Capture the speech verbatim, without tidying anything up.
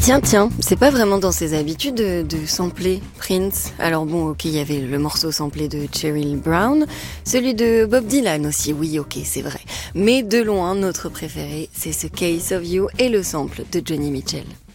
Tiens, tiens, c'est pas vraiment dans ses habitudes de, de sampler Prince. Alors bon, ok, il y avait le morceau samplé de Cheryl Brown, celui de Bob Dylan aussi, oui, ok, c'est vrai. Mais de loin, notre préféré, c'est ce Case of You et le sample de Johnny Mitchell.